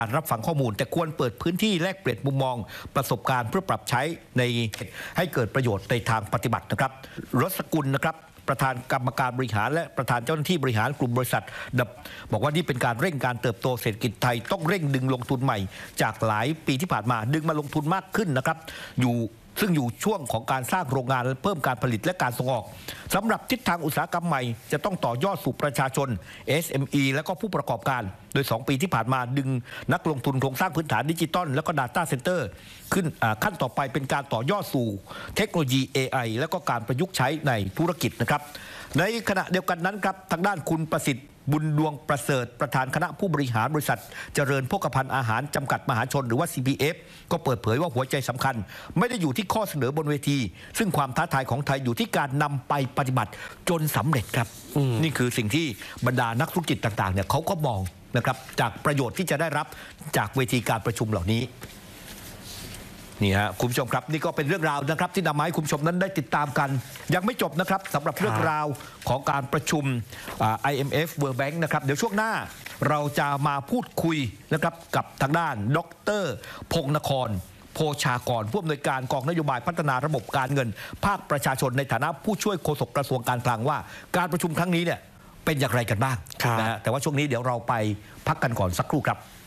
รับฟังข้อมูลแต่ควรเปิดพื้นที่แลกเปลี่ยนมุมมองประสบการณ์เพื่อปรับใช้ในให้เกิดประโยชน์ในทางปฏิบัตินะครับรสกุลนะครับประธานกรรมการบริหารและประธานเจ้าหน้าที่บริหารกลุ่มบริษัทบอกว่านี่เป็นการเร่งการเติบโตเศรษฐกิจไทยต้องเร่งดึงลงทุนใหม่จากหลายปีที่ผ่านมาดึงมาลงทุนมากขึ้นนะครับซึ่งอยู่ช่วงของการสร้างโรงงานเพิ่มการผลิตและการส่งออกสำหรับทิศทางอุตสาหกรรมใหม่จะต้องต่อยอดสู่ประชาชน SME และก็ผู้ประกอบการโดย2 ปีที่ผ่านมาดึงนักลงทุนโครงสร้างพื้นฐานดิจิตอลและก็ Data Center ขึ้นขั้นต่อไปเป็นการต่อยอดสู่เทคโนโลยี AI และก็การประยุกต์ใช้ในธุรกิจนะครับในขณะเดียวกันนั้นครับทางด้านคุณประสิทธิ์บุญดวงประเสริฐประธานคณะผู้บริหารบริษัทเจริญโภคภัณฑ์อาหารจำกัดมหาชนหรือว่า CPF ก็เปิดเผยว่าหัวใจสำคัญไม่ได้อยู่ที่ข้อเสนอบนเวทีซึ่งความท้าทายของไทยอยู่ที่การนำไปปฏิบัติจนสำเร็จครับนี่คือสิ่งที่บรรดานักธุรกิจต่างๆเนี่ยเขาก็มองนะครับจากประโยชน์ที่จะได้รับจากเวทีการประชุมเหล่านี้นี่ฮะคุณผู้ชมครับนี่ก็เป็นเรื่องราวนะครับที่นำมาให้คุณผู้ชมนั้นได้ติดตามกันยังไม่จบนะครับสำหรับเรื่องราวของการประชุม IMF World Bank นะครับเดี๋ยวช่วงหน้าเราจะมาพูดคุยนะครับกับทางด้านดร.พงศ์นครโพชากรผู้อำนวยการกองนโยบายพัฒนาระบบการเงินภาคประชาชนในฐานะผู้ช่วยโฆษกกระทรวงการคลังว่าการประชุมครั้งนี้เนี่ยเป็นอย่างไรกันบ้างนะฮะแต่ว่าช่วงนี้เดี๋ยวเราไปพักกันก่อนสักครู่ครับ